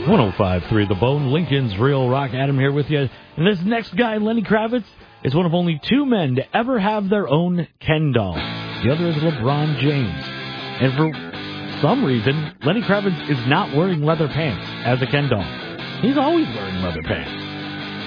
105.3 The Bone, Lincoln's Real Rock. Adam here with you. And this next guy, Lenny Kravitz, is one of only two men to ever have their own Ken doll. The other is LeBron James. And for some reason, Lenny Kravitz is not wearing leather pants as a Ken doll. He's always wearing leather pants.